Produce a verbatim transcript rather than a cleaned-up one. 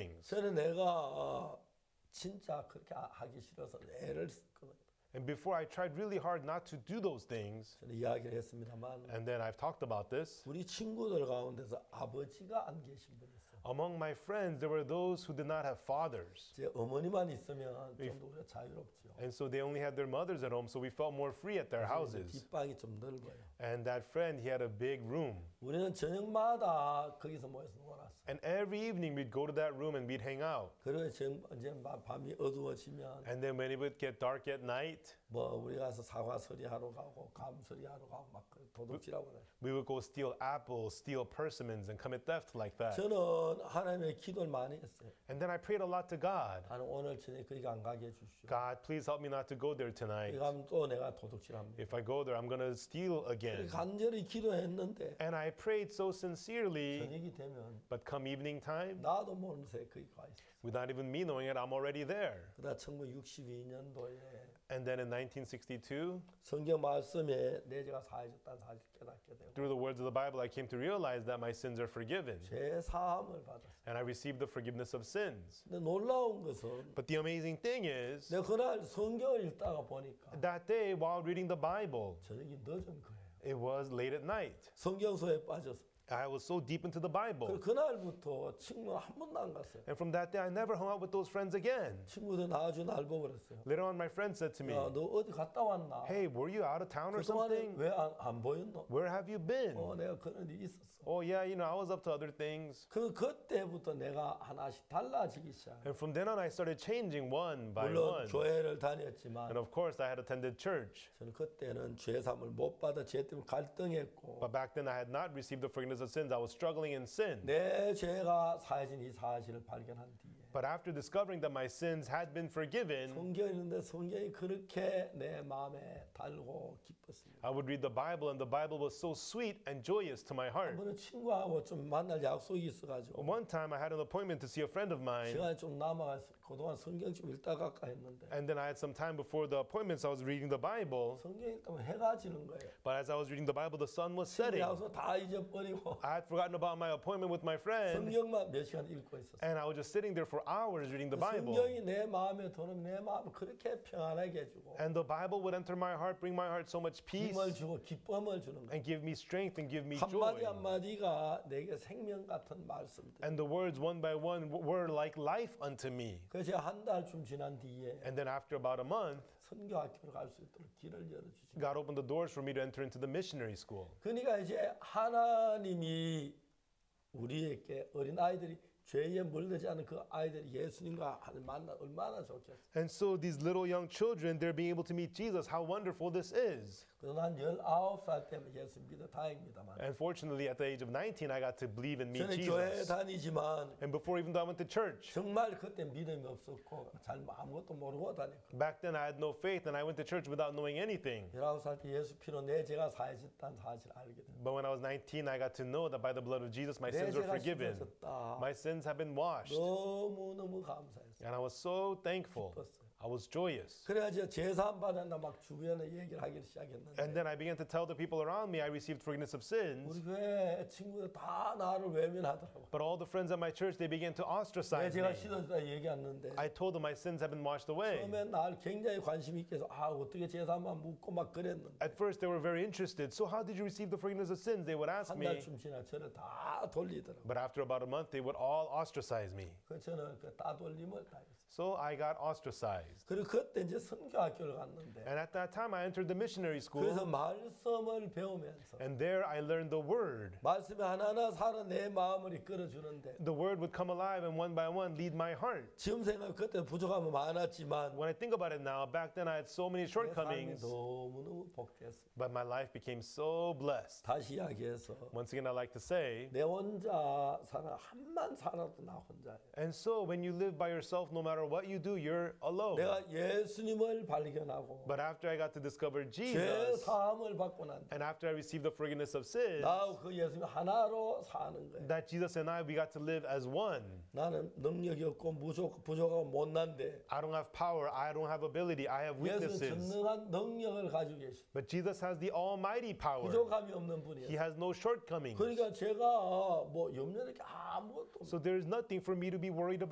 things. 저는 내가 어, 진짜 그렇게 하기 싫어서 애를 썼거든요. And before I tried really hard not to do those things, 저는 이야기를 했습니다만 and then I've talked about this. 우리 친구들 가운데서 아버지가 안 계신 분이 있어요. Among my friends, there were those who did not have fathers. 제 어머니만 있으면 좀 더 우리가 자유롭죠. And so they only had their mothers at home, so we felt more free at their houses. 뒷방이 좀 넓어요. And that friend, he had a big room. 우리는 저녁마다 거기서 모여서 놀았어요. And every evening we'd go to that room and we'd hang out. 그리고 정- 이제 밤이 어두워지면 And then when it would get dark at night, 뭐 우리 가서 사과 서리하러 가고 감 서리하러 가고 막 도둑질하고 그래요. we would go steal apples, steal persimmons, and commit theft like that. 저는 하나님의 기도를 많이 했어요. And then I prayed a lot to God. 나는 오늘 저녁 거기 안 가게 해주시오. God, please help me not to go there 거기 tonight. 가면 또 내가 도둑질합니다. If I go there, I'm going to steal again. 간절히 기도했는데 And I prayed so sincerely, 저녁이 되면 but come evening time, 나도 모르는 새에 거기 가 있었어요. without even me knowing it, I'm already there. 그러다 천구백육십이 년도에 And then in nineteen sixty-two, 성경 말씀에 내 죄가 사해졌다는 사실 깨닫게 되고 through the words of the Bible, I came to realize that my sins are forgiven. 죄 사함을 받았어요. And I received the forgiveness of sins. 근데 놀라운 것은 But the amazing thing is, 내가 그날 성경을 읽다가 보니까 that day while reading the Bible, 저녁이 늦은 거예요. it was late at night. 성경서에 빠져서. I was so deep into the 그리고 Bible. 그날부터 친구는 한 번도 안 갔어요. And from that day, I never hung out with those friends again. 친구들 나중에 날 보고 그랬어요. Later on, my friend said to me, 야, 너 어디 갔다 왔나? hey, were you out of town or 그동안에 something? 왜 안 안 보였노? Where have you been? 어, 내가 그런 일이 있었어. Oh, yeah, you know, I was up to other things. 그 그때부터 내가 하나씩 달라지기 시작. And from then on, I started changing one by 물론 one. 교회를 다녔지만 And of course, I had attended church. 저는 그때는 죄 사함을 못 받아 죄 때문에 갈등했고 But back then, I had not received the forgiveness of sins. I was struggling in sin. 내 죄가 사해진 이 사실을 발견한 뒤에 But after discovering that my sins had been forgiven, 성경이 있는데 성경이 그렇게 내 마음에 달고 기뻤습니다. I would read the Bible, and the Bible was so sweet and joyous to my heart. 한번은 친구하고 좀 만날 약속이 있어가지고 One time, I had an appointment to see a friend of mine, 시간이 좀 남아서 그동안 성경 좀 읽다 갈까 했는데 and then I had some time before the appointment, so I was reading the Bible. 성경 읽다 보면 해가 지는 거예요. But as I was reading the Bible, the sun was setting. 약속 다 잊어버리고 I had forgotten about my appointment with my friend, 성경만 몇 시간 읽고 있었어요. and I was just sitting there for hours reading the Bible. 성경이 내 마음에 들어오면 내 마음을 그렇게 평안하게 해주고 And the Bible would enter my heart, bring my heart so much peace, 힘을 주고 기쁨을 주는 거예요. and give me strength and give me 한마디 joy. 한마디가 내게 생명 같은 말씀들. And the words one by one were like life unto me. 그래서 한 달쯤 지난 뒤에 And then after about a month, 선교학교를 갈 수 있도록 길을 열어주시고 God opened the doors for me to enter into the missionary school. 그러니까 이제 하나님이 우리에게 어린 아이들이 죄에 물들지 않은 그 아이들이 예수님과 하는 만나 얼마나 좋겠어요. And so these little young children, they're being able to meet Jesus. How wonderful this is. 그래서 난 열아홉 살 때문에 예수 믿어 다행입니다만 And fortunately, at the age of nineteen, I got to believe and meet 저는 교회 Jesus. 다니지만 And before even though I went to church, 정말 그때 믿음이 없었고 잘 아무것도 모르고 다녔거든요. back then I had no faith and I went to church without knowing anything. 열아홉 살 때 예수 피로 내 죄가 사해졌다는 사실을 알게 됐어요. But when I was nineteen, I got to know that by the blood of Jesus, my 내 sins were 죄가 forgiven. 씻어졌다. My sins have been washed. 너무너무 감사했어요. And I was so thankful. I was joyous. 그래가지고 제사함 받았나 막 주변에 얘기를 하기 시작했는데 And then I began to tell the people around me I received forgiveness of sins. 우리 교회 친구들 다 나를 외면하더라고. But all the friends at my church, they began to 내 ostracize 죄가 me. 씻어졌다 얘기했는데 I told them my sins have been washed away. 처음에 날 굉장히 관심 있게 해서 아 어떻게 제사함만 묻고 막 그랬는데 At first, they were very interested. So how did you receive the forgiveness of sins? They would ask 한 me. 달쯤 지나 저를 다 돌리더라고. But after about a month, they would all ostracize me. 그 저는 그 따돌림을 당했어요. So I got ostracized. 그리고 그때 이제 선교학교를 갔는데 And at that time, I entered the missionary 그래서 school. 말씀을 배우면서 And there, I learned the word. 말씀이 하나하나 살아 내 마음을 이끌어주는데 The word would come alive and one by one lead my heart. 지금 생각 그때 부족함은 많았지만 When I think about it now, back then I had so many 내 삶이 shortcomings, 너무너무 복됐어. but my life became so blessed. 다시 이야기해서 Once again, I like to say, 내 혼자 살아 한만 살아도 나 혼자예요. and so when you live by yourself, no matter what you do, you're alone. 내가 예수님을 발견하고 But after I got to discover 죄 Jesus, 사함을 받고 난 and after I received the forgiveness of sins, 나하고 그 예수님 하나로 사는 거예요. that Jesus and I, we got to live as one. 나는 능력이 없고 부족, 부족하고 못난데 I don't have power, I don't have ability, I have 예수는 weaknesses. 전능한 능력을 가지고 계시. But Jesus has the almighty power. 부족함이 없는 He 분이에요. has no shortcomings. 그러니까 제가 뭐 염려할 게 아무것도 없어요. So there is nothing for me to be worried about.